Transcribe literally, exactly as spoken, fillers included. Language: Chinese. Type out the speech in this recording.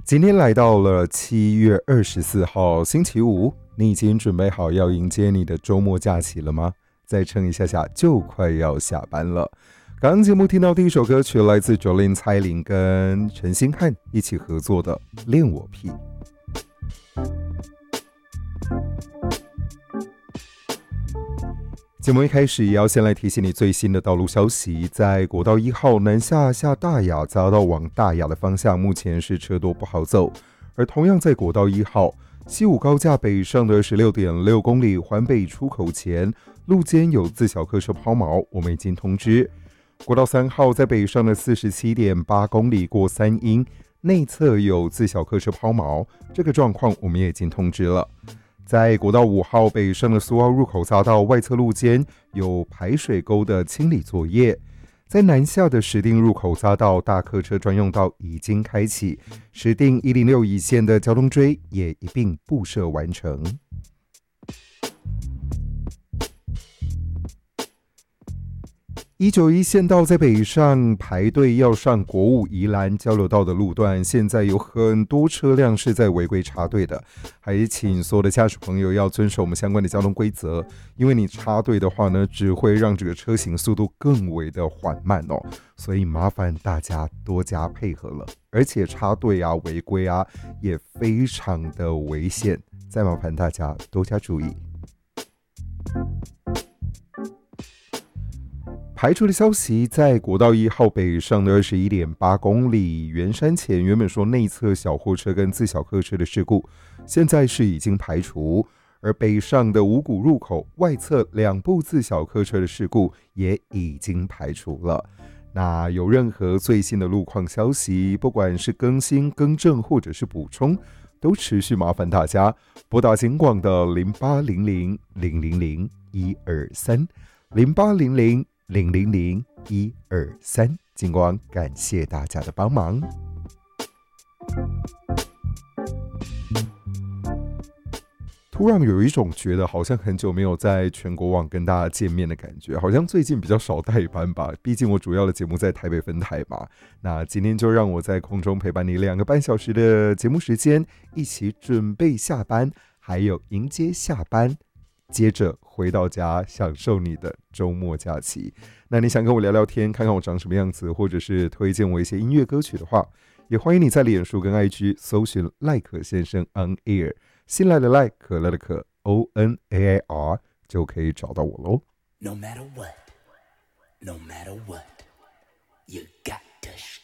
今天来到了七月二十四号星期五，你已经准备好要迎接你的周末假期了吗？再撑一下下就快要下班了。刚刚节目听到第一首歌曲来自 Jolin 蔡琳跟陈星汉一起合作的《恋我癖》。节目一开始也要先来提醒你最新的道路消息，在国道一号南下下大雅匝道往大雅的方向，目前是车多不好走。而同样在国道一号西武高架北上的 十六点六公里环北出口前，路肩有自小客车抛锚，我们已经通知。国道三号在北上的 四十七点八公里过三鶯，内侧有自小客车抛锚，这个状况我们也已经通知了。在国道五号北上的苏澳入口匝道外侧路肩有排水沟的清理作业，在南下的石碇入口匝道大客车专用道已经开启，石碇一零六一线的交通锥也一并布设完成。一九一线道在北上排队要上国五宜兰交流道的路段，现在有很多车辆是在违规插队的，还请所有的驾驶朋友要遵守我们相关的交通规则，因为你插队的话呢，只会让这个车行速度更为的缓慢哦，所以麻烦大家多加配合了。而且插队啊、违规啊也非常的危险，再麻烦大家多加注意。排除的消息，在国道一号北上的 二十一点八公里圆山前，原本说内侧小货车跟自小客车的事故，现在是已经排除。而北上的五股入口外侧两部自小客车的事故也已经排除了。那有任何最新的路况消息，不管是更新、更正或者是补充，都持续麻烦大家拨打警广的零八零零零零零一二三零八零零零零零一二三，警广感谢大家的帮忙。突然有一种觉得好像很久没有在全国网跟大家见面的感觉，好像最近比较少代班吧，毕竟我主要的节目在台北分台嘛。那今天就让我在空中陪伴你两个半小时的节目时间，一起准备下班，还有迎接下班，接着回到家享受你的周末假期。那你想跟我聊聊天，看看我长什么样子，或者是推荐我一些音乐歌曲的话，也欢迎你在脸书跟 I G 搜寻赖可先生 on air， 新来的赖，可乐的可 O N A I R 就可以找到我咯。 No matter what, no matter what, you got to